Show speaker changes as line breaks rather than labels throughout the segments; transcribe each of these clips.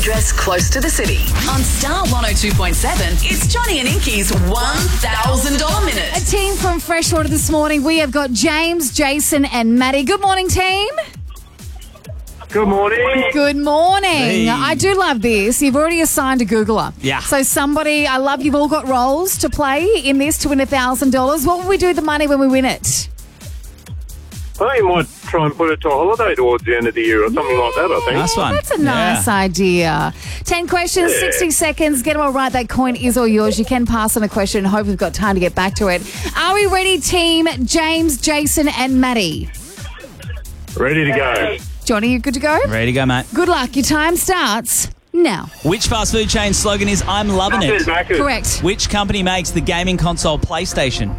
address close to the city. On Star 102.7, it's Johnny and Inky's $1,000 minute.
A team from Freshwater this morning. We have got James, Jason and Maddie. Good morning, team.
Good morning.
Good morning.
Hey.
I do love this. You've already assigned a Googler.
Yeah.
So somebody, I love you've all got roles to play in this to win $1,000. What will we do with the money when we win it?
I think you might try and put it to a holiday towards the end of the year or something like that, I think.
Nice one.
That's a nice idea. 10 questions, 60 seconds. Get them all right. That coin is all yours. You can pass on a question and hope we've got time to get back to it. Are we ready, team? James, Jason and Maddie.
Ready to go.
Johnny, you good to go?
Ready to go, mate.
Good luck. Your time starts now.
Which fast food chain slogan is I'm loving it?
Macca's.
Correct.
Which company makes the gaming console PlayStation?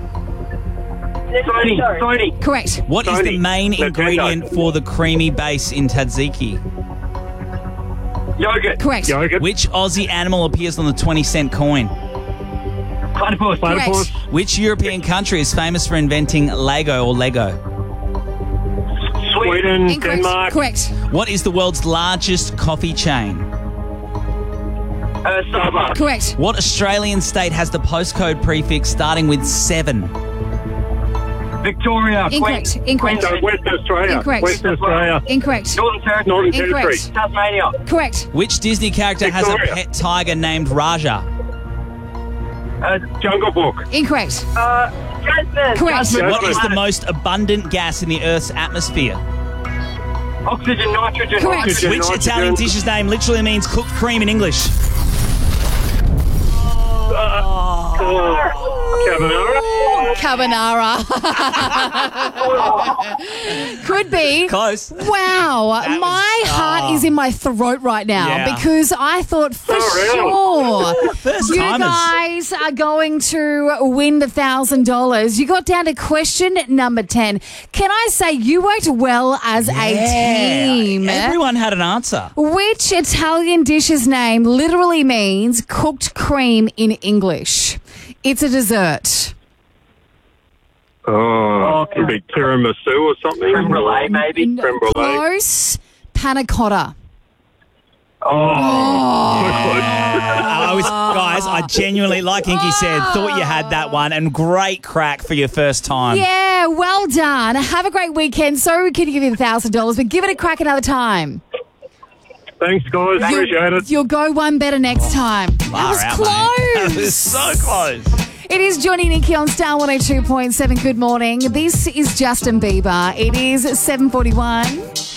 Sony.
Correct.
What is the
Sony.
main
Nintendo.
ingredient for the creamy base in tzatziki?
Yogurt.
Correct.
Yogurt.
Which Aussie animal appears on the 20-cent coin?
Platypus.
Correct.
Which European country is famous for inventing Lego or Lego?
Sweden.
Incorrect.
Denmark.
Correct.
What is the world's largest coffee chain?
Starbucks.
Correct.
What Australian state has the postcode prefix starting with 7?
Victoria.
Incorrect. Incorrect.
No, Western Australia.
Incorrect.
Western Australia.
Incorrect.
Northern Territory.
Incorrect.
Tasmania.
Correct.
Which Disney character has a
Victoria.
pet tiger named Raja?
Jungle Book.
Incorrect.
Jasmine.
Correct.
What is the most abundant gas in the Earth's atmosphere?
Oxygen, nitrogen.
Correct.
Oxygen,
Which
nitrogen.
Italian dish's name literally means cooked cream in English?
Carbonara.
Carbonara. Could be.
Close.
Wow.
That
My
was-
heart is in my throat right now
Yeah.
because I thought for
Oh,
sure
First
you
timers.
guys are going to win $1,000. You got down to question number 10. Can I say you worked well as a team?
Everyone had an answer.
Which Italian dish's name literally means cooked cream in English? It's a dessert.
Could be tiramisu or something. Creme brulee, maybe. Creme brulee.
Close. Panna cotta.
I genuinely, like Inky said, thought you had that one, and great crack for your first time.
Yeah, well done. Have a great weekend. Sorry we couldn't give you $1,000, but give it a crack another time.
Thanks, guys. Appreciate it.
You'll go one better next time. That
Far
was
out,
close.
mate. That was so close.
It is Johnny and Inky on Star 102.7. Good morning. This is Justin Bieber. It is 7:41.